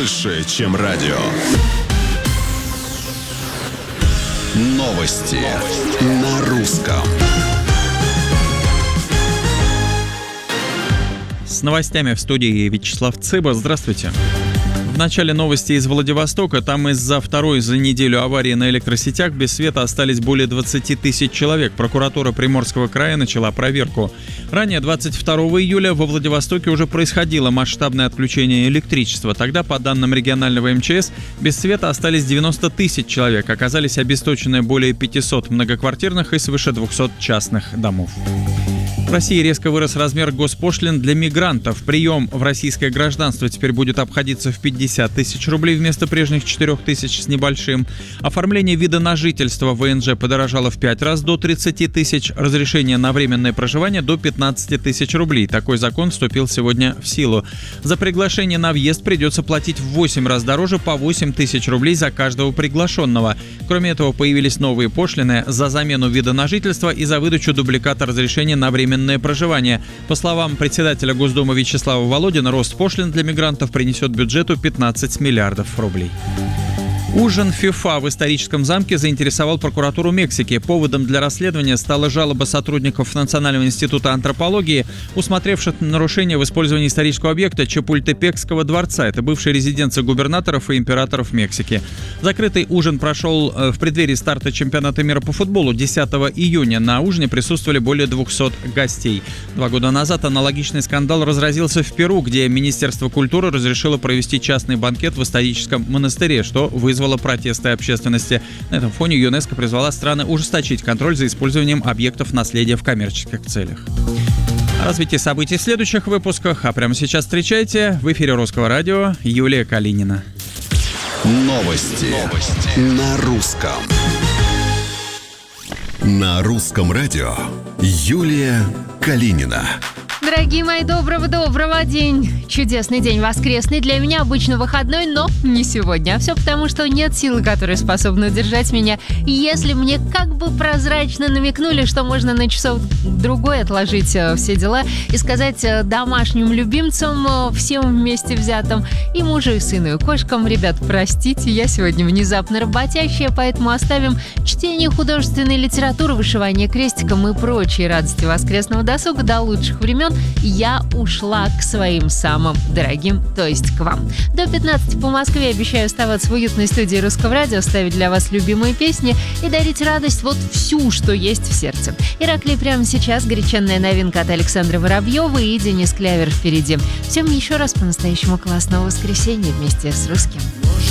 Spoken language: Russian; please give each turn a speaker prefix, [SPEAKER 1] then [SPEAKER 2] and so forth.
[SPEAKER 1] больше, чем радио. Новости на русском.
[SPEAKER 2] С новостями в студии Вячеслав Цыба. Здравствуйте. В начале новости из Владивостока. Там из-за второй за неделю аварии на электросетях без света остались более 20 тысяч человек. Прокуратура Приморского края начала проверку. Ранее, 22 июля, во Владивостоке уже происходило масштабное отключение электричества. Тогда, по данным регионального МЧС, без света остались 90 тысяч человек. Оказались обесточены более 500 многоквартирных и свыше 200 частных домов. В России резко вырос размер госпошлин для мигрантов. Прием в российское гражданство теперь будет обходиться в 50 тысяч рублей вместо прежних 4 тысяч с небольшим. Оформление вида на жительство ВНЖ подорожало в 5 раз до 30 тысяч. Разрешение на временное проживание до 15 тысяч рублей. Такой закон вступил сегодня в силу. За приглашение на въезд придется платить в 8 раз дороже, по 8 тысяч рублей за каждого приглашенного. Кроме этого, появились новые пошлины за замену вида на жительство и за выдачу дубликата разрешения на временное проживание. По словам председателя Госдумы Вячеслава Володина, рост пошлин для мигрантов принесет бюджету 15 миллиардов рублей. Ужин ФИФА в историческом замке заинтересовал прокуратуру Мексики. Поводом для расследования стала жалоба сотрудников Национального института антропологии, усмотревших нарушение в использовании исторического объекта Чапультепекского дворца. Это бывшая резиденция губернаторов и императоров Мексики. Закрытый ужин прошел в преддверии старта чемпионата мира по футболу 10 июня. На ужине присутствовали более 200 гостей. 2 года назад аналогичный скандал разразился в Перу, где Министерство культуры разрешило провести частный банкет в историческом монастыре, что вызвало протесты общественности. На этом фоне ЮНЕСКО призвала страны ужесточить контроль за использованием объектов наследия в коммерческих целях. О развитии событий в следующих выпусках. А прямо сейчас встречайте в эфире Русского радио Юлия Калинина.
[SPEAKER 1] Новости на русском. На русском радио Юлия Калинина.
[SPEAKER 3] Дорогие мои, доброго день. Чудесный день, воскресный. Для меня обычно выходной, но не сегодня. А все потому, что нет силы, которая способна удержать меня. И если мне как бы прозрачно намекнули, что можно на часов другой отложить все дела и сказать домашним любимцам, всем вместе взятым, и мужу, и сыну, и кошкам: ребят, простите, я сегодня внезапно работящая, поэтому оставим чтение художественной литературы, вышивание крестиком и прочие радости воскресного досуга до лучших времен. Я ушла к своим самым дорогим, то есть к вам. До 15 по Москве обещаю оставаться в уютной студии Русского радио, ставить для вас любимые песни и дарить радость вот всю, что есть в сердце. Ираклий прямо сейчас, горяченная новинка от Александра Воробьева и Денис Клявер впереди. Всем еще раз по-настоящему классного воскресенья вместе с Русским.